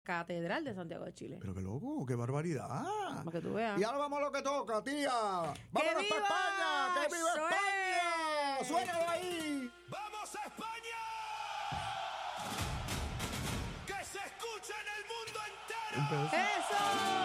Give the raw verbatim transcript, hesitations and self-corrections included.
Catedral de Santiago de Chile. Pero qué loco, qué barbaridad. Para que tú veas. Y ahora vamos a lo que toca, tía. ¡Vámonos para España! ¡Que viva España! ¡Suénalo ahí! ¡Vamos a España! ¡Que se escuche en el mundo entero! Empezó.